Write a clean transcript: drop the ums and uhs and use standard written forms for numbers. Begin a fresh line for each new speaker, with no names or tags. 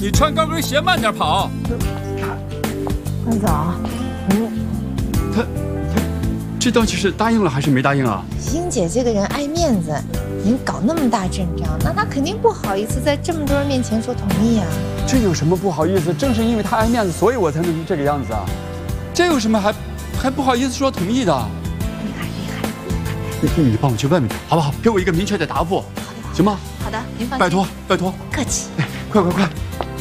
你穿高跟鞋慢点跑。
关总，
他这到底是答应了还是没答应啊？
英姐这个人爱面子，您搞那么大阵仗，那她肯定不好意思在这么多人面前说同意啊。
这有什么不好意思？正是因为他爱面子，所以我才能这个样子啊。
这有什么还不好意思说同意的？
厉害厉害！
你帮我去问问他，好不好？给我一个明确的答复，行吗？
好的，您放心。
拜托拜托，
客气。
快！